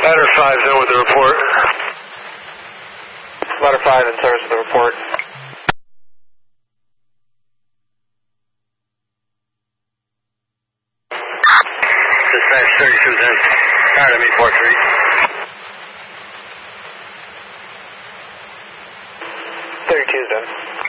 Ladder 5's in with the report. Ladder 5 in service with the report. Dispatch 32's in. Tired of me, 4-3. 32's in.